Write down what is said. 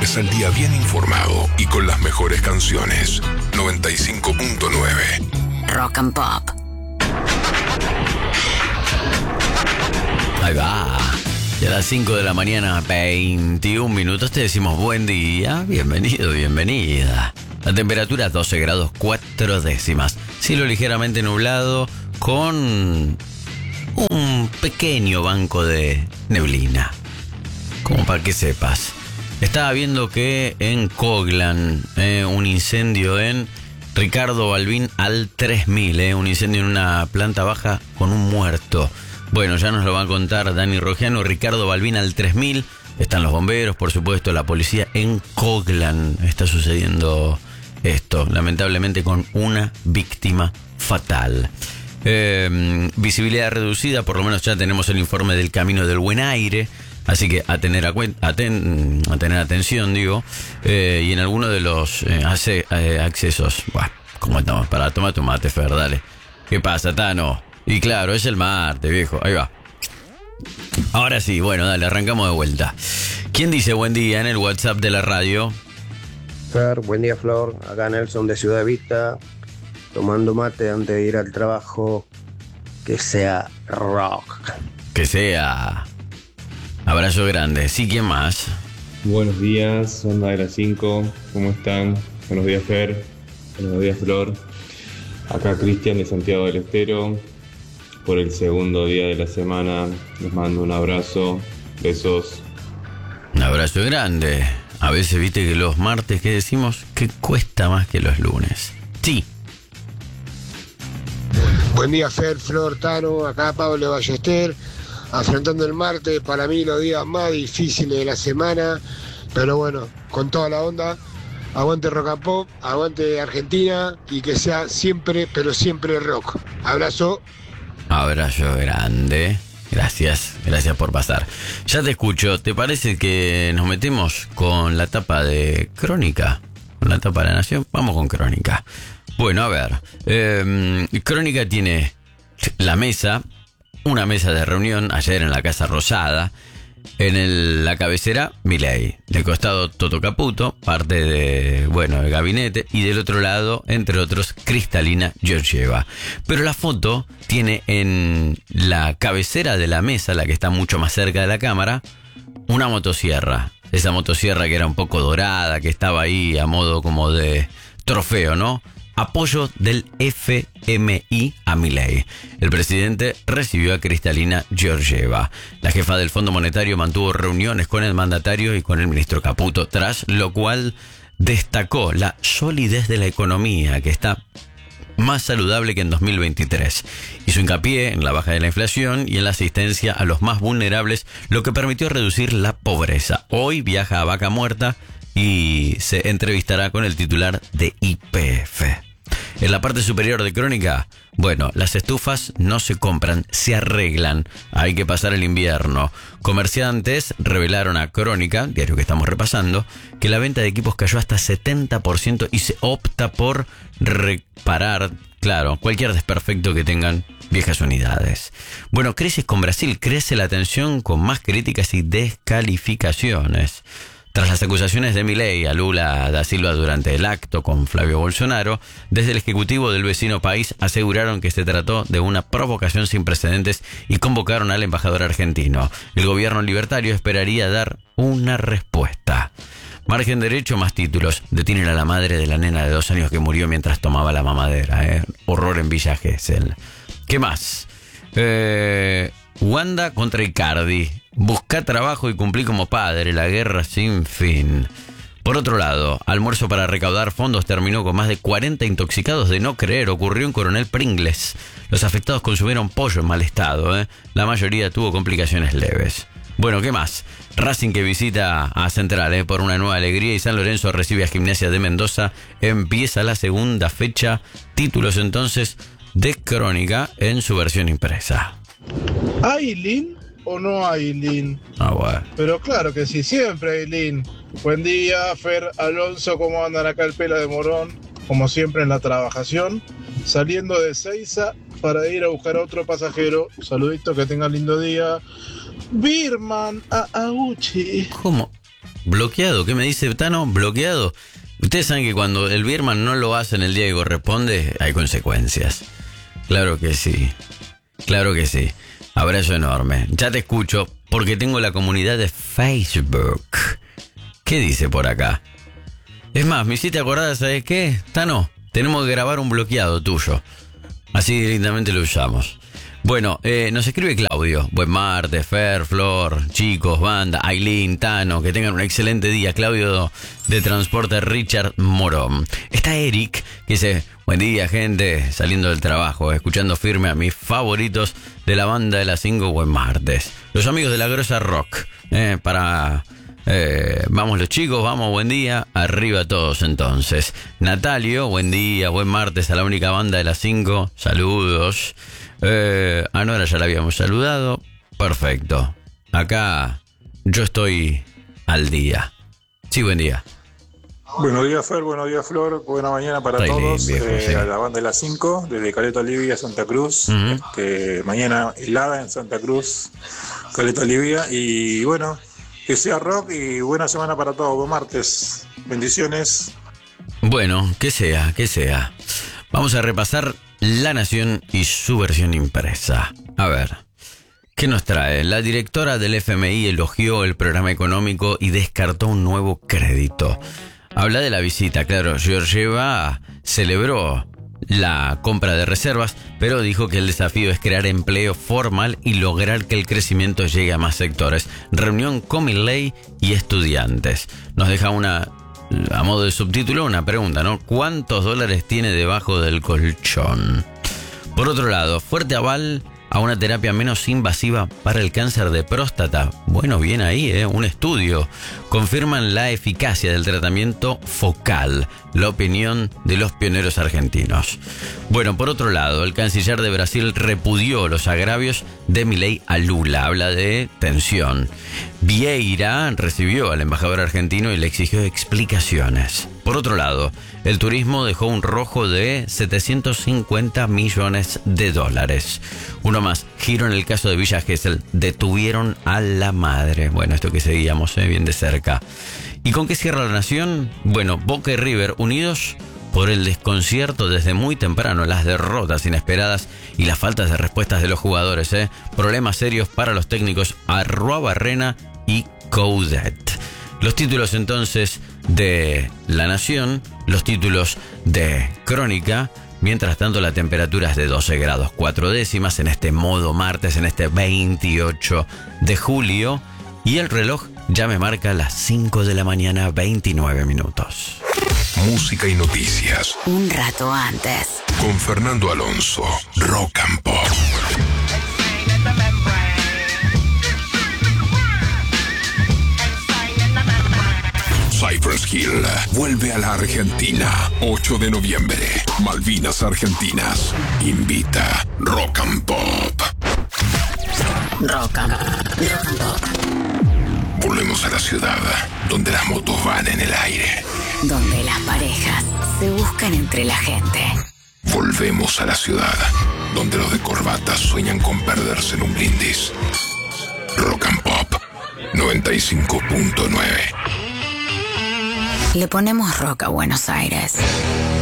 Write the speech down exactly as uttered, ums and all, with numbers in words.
Empieza el día bien informado y con las mejores canciones. noventa y cinco punto nueve Rock and Pop. Ahí va. Y a las cinco de la mañana, veintiún minutos, te decimos buen día, bienvenido, bienvenida. La temperatura doce grados cuatro décimas. Cielo ligeramente nublado con un pequeño banco de neblina. Como para que sepas. Estaba viendo que en Coglan, eh, un incendio en Ricardo Balbín al tres mil, eh, un incendio en una planta baja con un muerto. Bueno, ya nos lo va a contar Dani Rogiano. Ricardo Balbín al tres mil. Están los bomberos, por supuesto, la policía. En Coglan está sucediendo esto, lamentablemente con una víctima fatal. Eh, visibilidad reducida, por lo menos ya tenemos el informe del Camino del Buen Aire. Así que a tener, a cuen- a ten- a tener atención, digo. Eh, y en alguno de los eh, hace, eh, accesos. Buah, ¿cómo estamos? Para, toma tu mate, Fer, dale. ¿Qué pasa, Tano? Y claro, es el martes, viejo. Ahí va. Ahora sí, bueno, dale, arrancamos de vuelta. ¿Quién dice buen día en el WhatsApp de la radio? Fer, buen día, Flor. Acá Nelson de Ciudad Vista, tomando mate antes de ir al trabajo. Que sea rock. Que sea. Abrazo grande. Sí, ¿quién más? Buenos días, onda de las cinco. ¿Cómo están? Buenos días, Fer. Buenos días, Flor. Acá Cristian de Santiago del Estero. Por el segundo día de la semana, les mando un abrazo, besos. Un abrazo grande. A veces viste que los martes que decimos que cuesta más que los lunes. Sí. Buen día, Fer, Flor, Tano, acá Pablo Ballester, afrontando el martes, para mí los días más difíciles de la semana, pero bueno, con toda la onda. Aguante rock and pop, aguante Argentina y que sea siempre, pero siempre rock. Abrazo. Abrazo grande. Gracias, gracias por pasar. Ya te escucho. ¿Te parece que nos metemos con la tapa de Crónica? ¿Con la tapa de la Nación? Vamos con Crónica. Bueno, a ver. Eh, Crónica tiene la mesa, una mesa de reunión ayer en la Casa Rosada. En el, la cabecera, Milei. Del costado, Toto Caputo, parte de, bueno, del gabinete. Y del otro lado, entre otros, Cristalina Georgieva. Pero la foto tiene en la cabecera de la mesa, la que está mucho más cerca de la cámara, una motosierra. Esa motosierra que era un poco dorada, que estaba ahí a modo como de trofeo, ¿no? Apoyo del F M I a Milei. El presidente recibió a Cristalina Georgieva. La jefa del Fondo Monetario mantuvo reuniones con el mandatario y con el ministro Caputo, tras lo cual destacó la solidez de la economía, que está más saludable que en dos mil veintitrés. Hizo hincapié en la baja de la inflación y en la asistencia a los más vulnerables, lo que permitió reducir la pobreza. Hoy viaja a Vaca Muerta y se entrevistará con el titular de Y P F. En la parte superior de Crónica, bueno, las estufas no se compran, se arreglan. Hay que pasar el invierno. Comerciantes revelaron a Crónica, diario que estamos repasando, que la venta de equipos cayó hasta setenta por ciento y se opta por reparar, claro, cualquier desperfecto que tengan viejas unidades. Bueno, crisis con Brasil. Crece la tensión con más críticas y descalificaciones. Tras las acusaciones de Milei a Lula da Silva durante el acto con Flavio Bolsonaro, desde el ejecutivo del vecino país aseguraron que se trató de una provocación sin precedentes y convocaron al embajador argentino. El gobierno libertario esperaría dar una respuesta. Margen derecho, más títulos. Detienen a la madre de la nena de dos años que murió mientras tomaba la mamadera. ¿eh? Horror en Villa Gesell. ¿Qué más? Eh, Wanda contra Icardi. Busca trabajo y cumplí como padre. La guerra sin fin. Por otro lado, almuerzo para recaudar fondos terminó con más de cuarenta intoxicados de no creer. Ocurrió en Coronel Pringles. Los afectados consumieron pollo en mal estado. ¿eh? La mayoría tuvo complicaciones leves. Bueno, ¿qué más? Racing que visita a Central ¿eh? por una nueva alegría y San Lorenzo recibe a Gimnasia de Mendoza. Empieza la segunda fecha. Títulos entonces de Crónica en su versión impresa. ¿Hay Lin o no hay Lin? Ah, bueno. Pero claro que sí, siempre hay Lin. Buen día, Fer, Alonso, ¿cómo andan acá el Pela de Morón? Como siempre en la trabajación, saliendo de Seiza para ir a buscar a otro pasajero. Saludito, que tengan lindo día. Birman a Aguchi. ¿Cómo? ¿Bloqueado? ¿Qué me dice Tano? ¿Bloqueado? Ustedes saben que cuando el Bierman no lo hace en el día que corresponde, hay consecuencias. Claro que sí. Claro que sí. Abrazo enorme. Ya te escucho porque tengo la comunidad de Facebook. ¿Qué dice por acá? Es más, me hiciste acordar, ¿sabes qué? Tano, tenemos que grabar un bloqueado tuyo. Así directamente lo usamos. Bueno, eh, nos escribe Claudio. Buen martes, Fer, Flor, chicos, banda, Aileen, Tano, que tengan un excelente día. Claudio de Transporte Richard Morón. Está Eric, que dice, buen día, gente, saliendo del trabajo, escuchando firme a mis favoritos de la banda de las cinco, buen martes. Los amigos de la Grosa Rock, eh, para... Eh, vamos los chicos, vamos, buen día, arriba todos entonces. Natalio, buen día, buen martes a la única banda de las cinco, saludos. Eh, a Nora ya la habíamos saludado, perfecto. Acá yo estoy al día. Sí, buen día. Buenos días, Fer, buenos días, Flor, buena mañana para Estoy todos. bien, viejo, eh, sí. A la banda de las cinco, desde Caleta Olivia, Santa Cruz. Uh-huh. este, mañana helada en Santa Cruz, Caleta Olivia. Y bueno, que sea rock y buena semana para todos. Buen martes. Bendiciones. Bueno, que sea, que sea. Vamos a repasar La Nación y su versión impresa. A ver, ¿qué nos trae? La directora del F M I elogió el programa económico y descartó un nuevo crédito. Habla de la visita, claro, Georgieva celebró la compra de reservas, pero dijo que el desafío es crear empleo formal y lograr que el crecimiento llegue a más sectores. Reunión con Milei y estudiantes. Nos deja una, a modo de subtítulo, una pregunta, ¿no? ¿Cuántos dólares tiene debajo del colchón? Por otro lado, fuerte aval a una terapia menos invasiva para el cáncer de próstata. Bueno, bien ahí, ¿eh? Un estudio. Confirman la eficacia del tratamiento focal. La opinión de los pioneros argentinos. Bueno, por otro lado, el canciller de Brasil repudió los agravios de Milei a Lula. Habla de tensión. Vieira recibió al embajador argentino y le exigió explicaciones. Por otro lado, el turismo dejó un rojo de setecientos cincuenta millones de dólares. Uno más, giro en el caso de Villa Gesell. Detuvieron a la madre. Bueno, esto que seguíamos eh, bien de cerca. ¿Y con qué cierra La Nación? Bueno, Boca y River unidos por el desconcierto desde muy temprano, las derrotas inesperadas y las faltas de respuestas de los jugadores. Eh. Problemas serios para los técnicos Arruabarrena y Coudet. Los títulos entonces de La Nación, los títulos de Crónica. Mientras tanto, la temperatura es de doce grados cuatro décimas en este modo martes, en este veintiocho de julio. Y el reloj ya me marca las cinco de la mañana, veintinueve minutos. Música y noticias. Un rato antes. Con Fernando Alonso, Rock and Pop. Cypress Hill vuelve a la Argentina. ocho de noviembre. Malvinas Argentinas. Invita Rock and Pop. Rock and, rock and Pop. Volvemos a la ciudad donde las motos van en el aire. Donde las parejas se buscan entre la gente. Volvemos a la ciudad donde los de corbata sueñan con perderse en un brindis. Rock and Pop noventa y cinco punto nueve. Le ponemos rock a Buenos Aires.